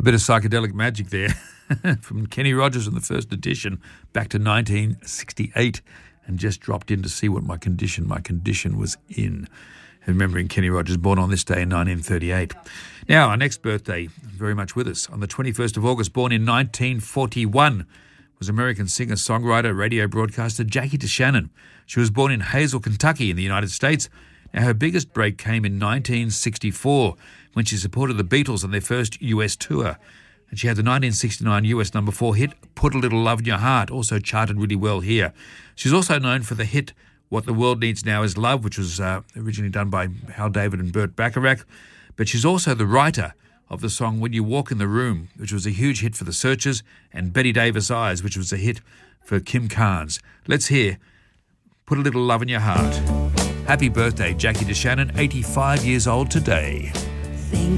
bit of psychedelic magic there from Kenny Rogers in the first edition back to 1968, and just dropped in to see what my condition was in. Remembering Kenny Rogers, born on this day in 1938. Now, our next birthday, very much with us. On the 21st of August, born in 1941, was American singer, songwriter, radio broadcaster Jackie DeShannon. She was born in Hazel, Kentucky in the United States. Now, her biggest break came in 1964 when she supported the Beatles on their first US tour. And she had the 1969 US number 4 hit, Put a Little Love in Your Heart, also charted really well here. She's also known for the hit What the World Needs Now Is Love, which was originally done by Hal David and Burt Bacharach. But she's also the writer of the song When You Walk in the Room, which was a huge hit for the Searchers, and Betty Davis Eyes, which was a hit for Kim Carnes. Let's hear Put a Little Love in Your Heart. Happy birthday, Jackie DeShannon, 85 years old today.